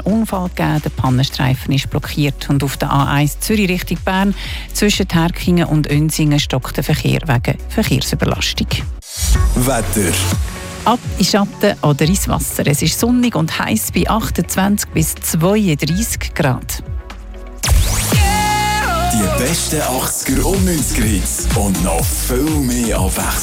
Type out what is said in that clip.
Unfall gegeben. Der Pannenstreifen ist blockiert. Und auf der A1 Zürich Richtung Bern zwischen Herkingen und Unsingen stockt der Verkehr wegen Verkehrsüberlastung. Wetter. Ab in Schatten oder ins Wasser. Es ist sonnig und heiß bei 28 bis 32 Grad. Die besten 80er und 90er Hits und noch viel mehr Abwechslung.